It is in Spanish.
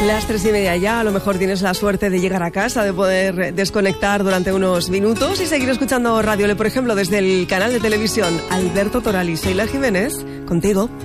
Las 3:30 ya, a lo mejor tienes la suerte de llegar a casa, de poder desconectar durante unos minutos y seguir escuchando Radio Le, por ejemplo, desde el canal de televisión Alberto Toral y Sheila Jiménez, contigo.